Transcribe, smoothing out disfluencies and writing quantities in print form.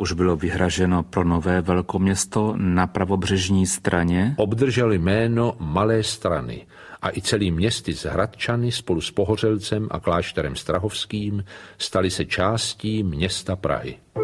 už bylo vyhraženo pro nové velkoměsto na pravobřežní straně, obdrželi jméno Malé Strany a i celý městy z Hradčany spolu s Pohořelcem a klášterem Strahovským stali se částí města Prahy.